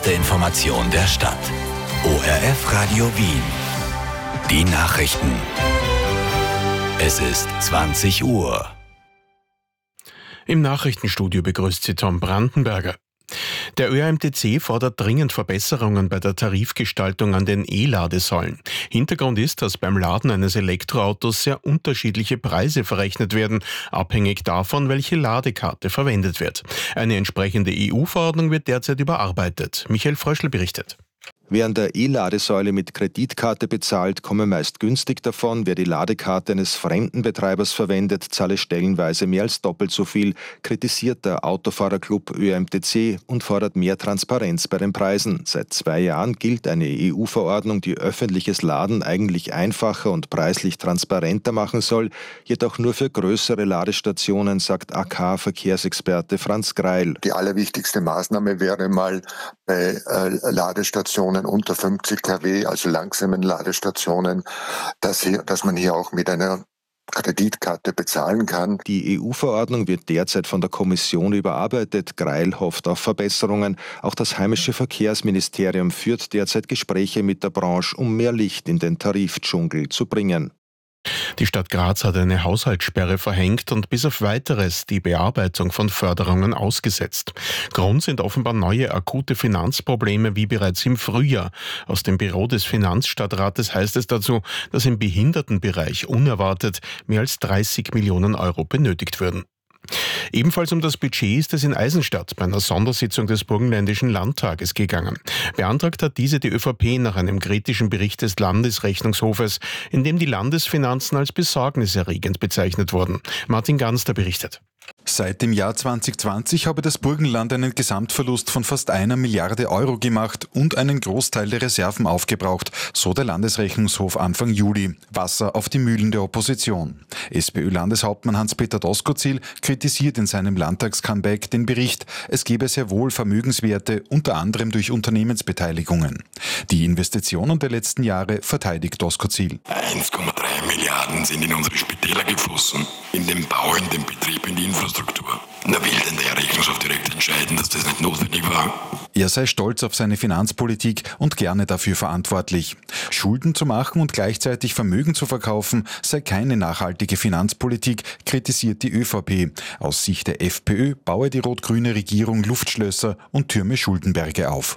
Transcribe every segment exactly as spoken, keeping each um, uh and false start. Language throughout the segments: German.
erste Information der Stadt. O R F Radio Wien. Die Nachrichten. Es ist zwanzig Uhr. Im Nachrichtenstudio begrüßt Sie Tom Brandenberger. Der Ö A M T C fordert dringend Verbesserungen bei der Tarifgestaltung an den E-Ladesäulen. Hintergrund ist, dass beim Laden eines Elektroautos sehr unterschiedliche Preise verrechnet werden, abhängig davon, welche Ladekarte verwendet wird. Eine entsprechende E U-Verordnung wird derzeit überarbeitet. Michael Fröschl berichtet. Wer an der E-Ladesäule mit Kreditkarte bezahlt, komme meist günstig davon. Wer die Ladekarte eines fremden Betreibers verwendet, zahle stellenweise mehr als doppelt so viel, kritisiert der Autofahrerclub Ö A M T C und fordert mehr Transparenz bei den Preisen. Seit zwei Jahren gilt eine E U-Verordnung, die öffentliches Laden eigentlich einfacher und preislich transparenter machen soll, jedoch nur für größere Ladestationen, sagt A K-Verkehrsexperte Franz Greil. Die allerwichtigste Maßnahme wäre mal bei äh, Ladestationen unter fünfzig Kilowatt, also langsamen Ladestationen, dass, hier, dass man hier auch mit einer Kreditkarte bezahlen kann. Die E U-Verordnung wird derzeit von der Kommission überarbeitet. Greil hofft auf Verbesserungen. Auch das heimische Verkehrsministerium führt derzeit Gespräche mit der Branche, um mehr Licht in den Tarifdschungel zu bringen. Die Stadt Graz hat eine Haushaltssperre verhängt und bis auf Weiteres die Bearbeitung von Förderungen ausgesetzt. Grund sind offenbar neue akute Finanzprobleme wie bereits im Frühjahr. Aus dem Büro des Finanzstadtrates heißt es dazu, dass im Behindertenbereich unerwartet mehr als dreißig Millionen Euro benötigt würden. Ebenfalls um das Budget ist es in Eisenstadt bei einer Sondersitzung des Burgenländischen Landtages gegangen. Beantragt hat diese die ÖVP nach einem kritischen Bericht des Landesrechnungshofes, in dem die Landesfinanzen als besorgniserregend bezeichnet wurden. Martin Ganster berichtet. Seit dem Jahr zwanzig zwanzig habe das Burgenland einen Gesamtverlust von fast einer Milliarde Euro gemacht und einen Großteil der Reserven aufgebraucht, so der Landesrechnungshof Anfang Juli. Wasser auf die Mühlen der Opposition. SPÖ-Landeshauptmann Hans-Peter Doskozil kritisiert in seinem Landtagscomeback den Bericht, es gebe sehr wohl Vermögenswerte, unter anderem durch Unternehmensbeteiligungen. Die Investitionen der letzten Jahre verteidigt Doskozil. eins Komma drei Milliarden sind in unsere Spitäler geflossen, in den Bau, in den Betrieb, in die Infrastruktur. Da will denn der Rechnungshof direkt entscheiden, dass das nicht notwendig war? Er sei stolz auf seine Finanzpolitik und gerne dafür verantwortlich. Schulden zu machen und gleichzeitig Vermögen zu verkaufen, sei keine nachhaltige Finanzpolitik, kritisiert die ÖVP. Aus Sicht der FPÖ baue die rot-grüne Regierung Luftschlösser und türme Schuldenberge auf.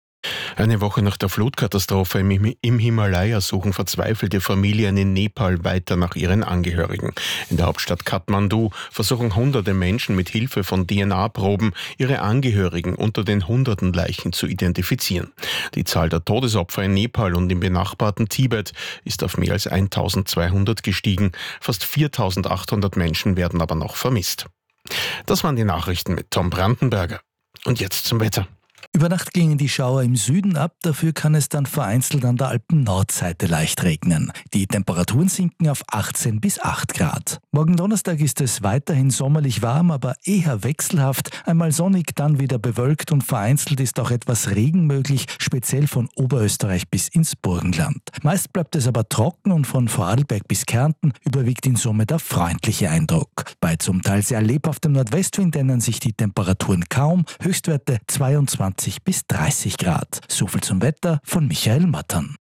Eine Woche nach der Flutkatastrophe im, im Himalaya suchen verzweifelte Familien in Nepal weiter nach ihren Angehörigen. In der Hauptstadt Kathmandu versuchen hunderte Menschen mit Hilfe von D N A-Proben ihre Angehörigen unter den hunderten Leichen zu identifizieren. Die Zahl der Todesopfer in Nepal und im benachbarten Tibet ist auf mehr als eintausendzweihundert gestiegen. Fast viertausendachthundert Menschen werden aber noch vermisst. Das waren die Nachrichten mit Tom Brandenberger. Und jetzt zum Wetter. Über Nacht gingen die Schauer im Süden ab, dafür kann es dann vereinzelt an der Alpen-Nordseite leicht regnen. Die Temperaturen sinken auf achtzehn bis acht Grad. Morgen Donnerstag ist es weiterhin sommerlich warm, aber eher wechselhaft. Einmal sonnig, dann wieder bewölkt und vereinzelt ist auch etwas Regen möglich, speziell von Oberösterreich bis ins Burgenland. Meist bleibt es aber trocken und von Vorarlberg bis Kärnten überwiegt in Summe der freundliche Eindruck. Bei zum Teil sehr lebhaftem Nordwestwind ändern sich die Temperaturen kaum, Höchstwerte zweiundzwanzig bis dreißig Grad. So viel zum Wetter von Michael Mattern.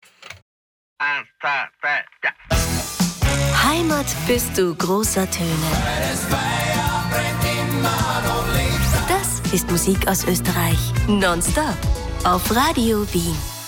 Heimat bist du großer Töne. Das ist Musik aus Österreich. Nonstop auf Radio Wien.